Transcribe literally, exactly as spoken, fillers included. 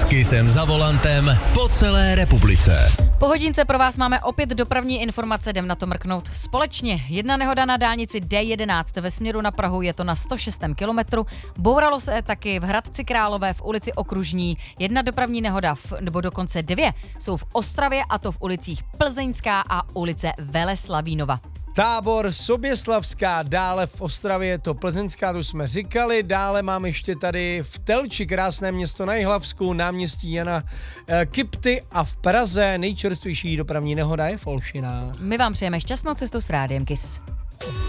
Kysem za volantem po celé republice. Po hodince pro vás máme opět dopravní informace, jdem na to mrknout společně. Jedna nehoda na dálnici D jedenáct ve směru na Prahu, je to na sto šestém kilometru. Bouralo se taky v Hradci Králové v ulici Okružní. Jedna dopravní nehoda, v, nebo dokonce dvě, jsou v Ostravě, a to v ulicích Plzeňská a ulice Veleslavínova. Tábor Soběslavská, dále v Ostravě je to Plzeňská, to jsme říkali, dále máme ještě tady v Telči krásné město na Jihlavsku, náměstí Jana e, Kipty, a v Praze nejčerstvější dopravní nehoda je v Olšinách. My vám přejeme šťastnou cestu s Rádiem Kiss.